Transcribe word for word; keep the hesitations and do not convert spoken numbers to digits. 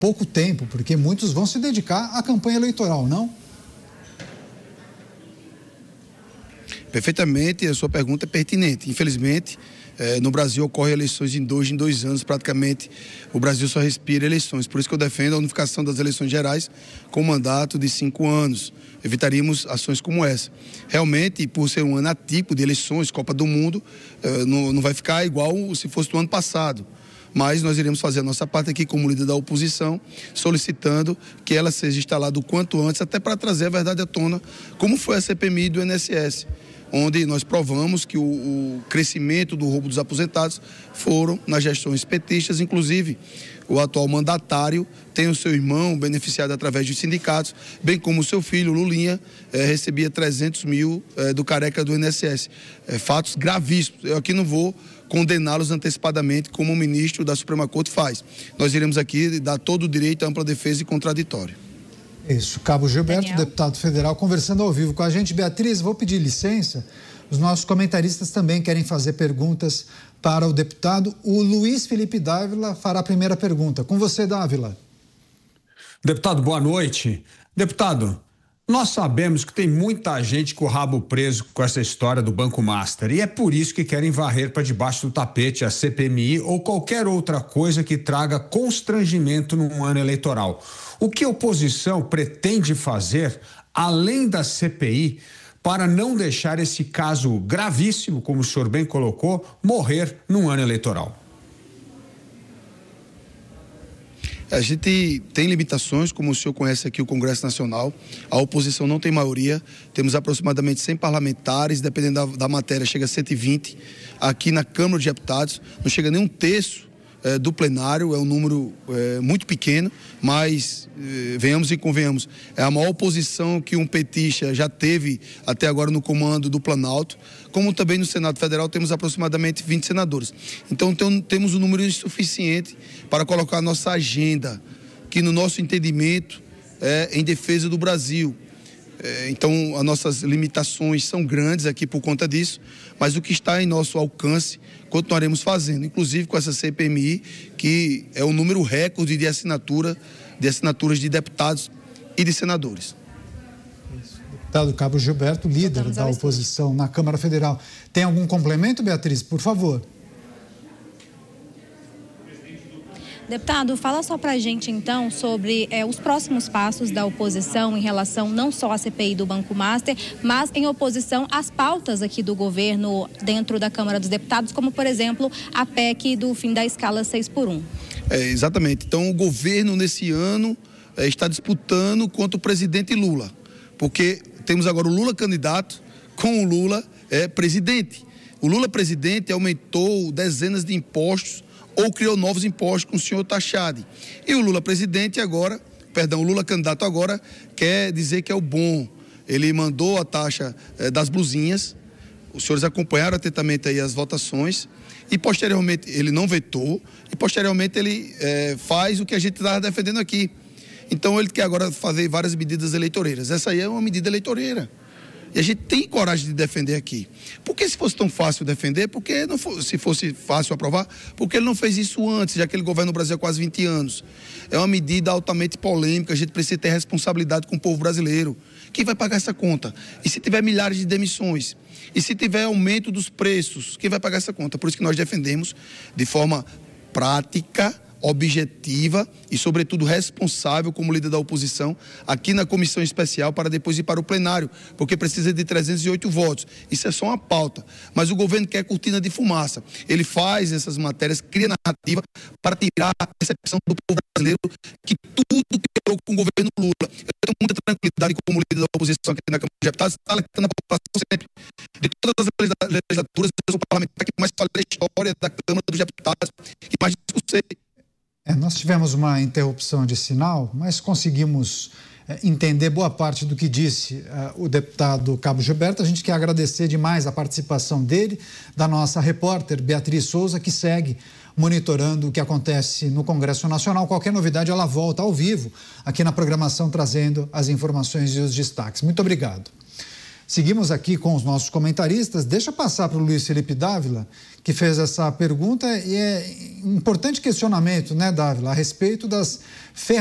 pouco tempo, porque muitos vão se dedicar à campanha eleitoral, não? Perfeitamente, a sua pergunta é pertinente. Infelizmente, eh, no Brasil ocorrem eleições em dois em dois anos, praticamente o Brasil só respira eleições. Por isso que eu defendo a unificação das eleições gerais com mandato de cinco anos. Evitaríamos ações como essa. Realmente, por ser um ano atípico de eleições, Copa do Mundo, eh, não, não vai ficar igual se fosse do ano passado. Mas nós iremos fazer a nossa parte aqui como líder da oposição, solicitando que ela seja instalada o quanto antes, até para trazer a verdade à tona, como foi a C P M I do I N S S. Onde nós provamos que o, o crescimento do roubo dos aposentados foram nas gestões petistas, inclusive o atual mandatário tem o seu irmão beneficiado através dos sindicatos, bem como o seu filho, Lulinha, eh, recebia trezentos mil eh, do careca do I N S S. Eh, fatos gravíssimos. Eu aqui não vou condená-los antecipadamente, como o ministro da Suprema Corte faz. Nós iremos aqui dar todo o direito à ampla defesa e contraditório. Isso, Cabo Gilberto, Daniel. deputado federal, conversando ao vivo com a gente. Beatriz, vou pedir licença. Os nossos comentaristas também querem fazer perguntas para o deputado. O Luiz Felipe Dávila fará a primeira pergunta. Com você, Dávila. Deputado, boa noite. Deputado, nós sabemos que tem muita gente com o rabo preso com essa história do Banco Master e é por isso que querem varrer para debaixo do tapete a C P M I ou qualquer outra coisa que traga constrangimento num ano eleitoral. O que a oposição pretende fazer, além da C P I, para não deixar esse caso gravíssimo, como o senhor bem colocou, morrer num ano eleitoral? A gente tem limitações, como o senhor conhece aqui o Congresso Nacional, a oposição não tem maioria, temos aproximadamente cem parlamentares, dependendo da, da matéria, chega a cento e vinte, aqui na Câmara dos Deputados, não chega nem um terço eh, do plenário, é um número eh, muito pequeno, mas eh, venhamos e convenhamos, é a maior oposição que um petista já teve até agora no comando do Planalto, como também no Senado Federal temos aproximadamente vinte senadores. Então tem, temos um número insuficiente para colocar a nossa agenda, que no nosso entendimento é em defesa do Brasil. É, então as nossas limitações são grandes aqui por conta disso, mas o que está em nosso alcance continuaremos fazendo, inclusive com essa C P M I, que é um número recorde de assinatura, de assinaturas de deputados e de senadores. Deputado Cabo Gilberto, líder da oposição na Câmara Federal. Tem algum complemento, Beatriz? Por favor. Deputado, fala só pra gente então sobre é, os próximos passos da oposição em relação não só à C P I do Banco Master, mas em oposição às pautas aqui do governo dentro da Câmara dos Deputados, como por exemplo a P E C do fim da escala seis por um. É, exatamente. Então o governo nesse ano é, está disputando contra o presidente Lula, porque temos agora o Lula candidato com o Lula é, presidente. O Lula presidente aumentou dezenas de impostos ou criou novos impostos com o senhor Tachadi. E o Lula presidente agora, perdão, o Lula candidato agora quer dizer que é o bom. Ele mandou a taxa eh, das blusinhas, os senhores acompanharam atentamente aí as votações e posteriormente ele não vetou e posteriormente ele eh, faz o que a gente estava defendendo aqui. Então ele quer agora fazer várias medidas eleitoreiras. Essa aí é uma medida eleitoreira. E a gente tem coragem de defender aqui. Porque se fosse tão fácil defender, porque não for, se fosse fácil aprovar, porque ele não fez isso antes, já que ele governa o Brasil há quase vinte anos. É uma medida altamente polêmica, a gente precisa ter responsabilidade com o povo brasileiro. Quem vai pagar essa conta? E se tiver milhares de demissões? E se tiver aumento dos preços? Quem vai pagar essa conta? Por isso que nós defendemos de forma prática, objetiva e, sobretudo, responsável como líder da oposição aqui na comissão especial para depois ir para o plenário, porque precisa de trezentos e oito votos. Isso é só uma pauta, mas o governo quer cortina de fumaça. Ele faz essas matérias, cria narrativa para tirar a percepção do povo brasileiro que tudo piorou com o governo Lula. Eu tenho muita tranquilidade como líder da oposição aqui na Câmara dos Deputados, está alertando a população sempre. De todas as legislaturas, eu sou o parlamentar que mais fala da história da Câmara dos Deputados, que mais discussei. É, nós tivemos uma interrupção de sinal, mas conseguimos é, entender boa parte do que disse é, o deputado Cabo Gilberto. A gente quer agradecer demais a participação dele, da nossa repórter Beatriz Souza, que segue monitorando o que acontece no Congresso Nacional. Qualquer novidade, ela volta ao vivo aqui na programação, trazendo as informações e os destaques. Muito obrigado. Seguimos aqui com os nossos comentaristas. Deixa passar para o Luiz Felipe Dávila, que fez essa pergunta, e é importante questionamento, né, Dávila, a respeito das ferramentas